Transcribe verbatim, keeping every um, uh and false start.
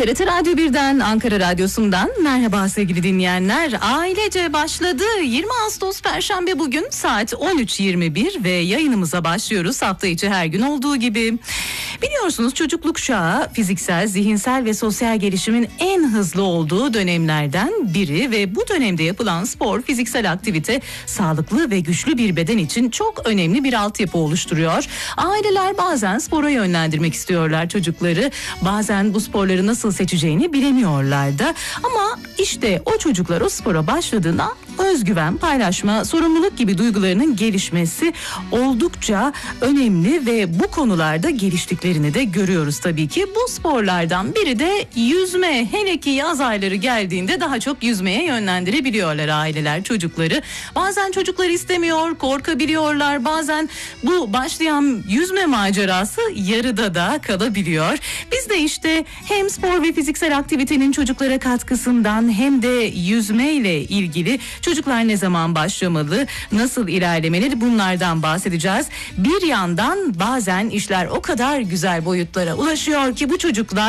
T R T Radyo birden, Ankara Radyosu'ndan merhaba sevgili dinleyenler. Ailece başladı. yirmi Ağustos Perşembe bugün, saat on üç yirmi bir ve yayınımıza başlıyoruz. Hafta içi her gün olduğu gibi. Biliyorsunuz, çocukluk çağı fiziksel, zihinsel ve sosyal gelişimin en hızlı olduğu dönemlerden biri ve bu dönemde yapılan spor, fiziksel aktivite sağlıklı ve güçlü bir beden için çok önemli bir altyapı oluşturuyor. Aileler bazen spora yönlendirmek istiyorlar çocukları. Bazen bu sporları nasıl seçeceğini bilemiyorlar da. Ama işte o çocuklar o spora başladığında özgüven, paylaşma, sorumluluk gibi duygularının gelişmesi oldukça önemli ve bu konularda geliştiklerini de görüyoruz tabii ki. Bu sporlardan biri de yüzme. Hele ki yaz ayları geldiğinde daha çok yüzmeye yönlendirebiliyorlar aileler çocukları. Bazen çocuklar istemiyor, korkabiliyorlar. Bazen bu başlayan yüzme macerası yarıda da kalabiliyor. Biz de işte hem spor ve fiziksel aktivitenin çocuklara katkısından hem de yüzme ile ilgili çocuklar ne zaman başlamalı, nasıl ilerlemeli, bunlardan bahsedeceğiz. Bir yandan bazen işler o kadar güzel boyutlara ulaşıyor ki bu çocuklar